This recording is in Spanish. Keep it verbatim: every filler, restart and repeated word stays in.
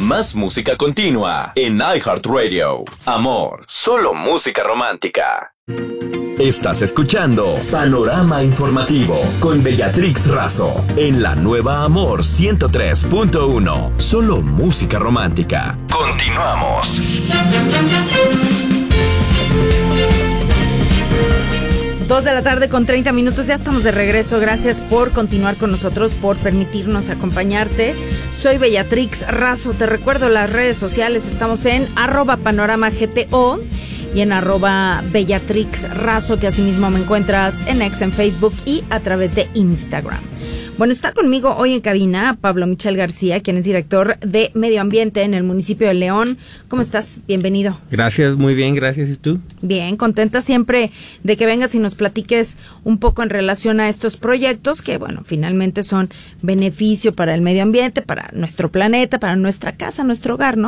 Más música continua en iHeartRadio. Amor, solo música romántica. Estás escuchando Panorama Informativo con Bellatrix Razo en la nueva Amor ciento tres punto uno. Solo música romántica. Continuamos. Dos de la tarde con treinta minutos, ya estamos de regreso. Gracias por continuar con nosotros, por permitirnos acompañarte. Soy Bellatrix Razo. Te recuerdo las redes sociales, estamos en arroba panorama gto y en arroba Bellatrix Razo, que asimismo me encuentras en X, en Facebook y a través de Instagram. Bueno, está conmigo hoy en cabina Pablo Michel García, quien es director de Medio Ambiente en el municipio de León. ¿Cómo estás? Bienvenido. Gracias, muy bien, gracias. ¿Y tú? Bien, contenta siempre de que vengas y nos platiques un poco en relación a estos proyectos que, bueno, finalmente son beneficio para el medio ambiente, para nuestro planeta, para nuestra casa, nuestro hogar, ¿no?